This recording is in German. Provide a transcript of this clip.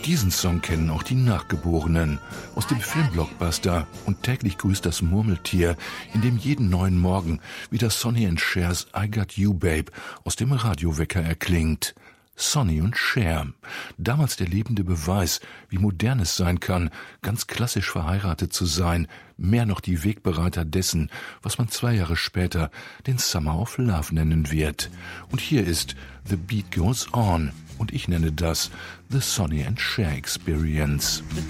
Diesen Song kennen auch die Nachgeborenen aus dem Filmblockbuster und täglich grüßt das Murmeltier, in dem jeden neuen Morgen wieder Sonny and Chers I Got You Babe aus dem Radiowecker erklingt. Sonny und Cher, damals der lebende Beweis, wie modern es sein kann, ganz klassisch verheiratet zu sein, mehr noch die Wegbereiter dessen, was man 2 Jahre später den Summer of Love nennen wird. Und hier ist The Beat Goes On und ich nenne das The Sonny and Cher Experience.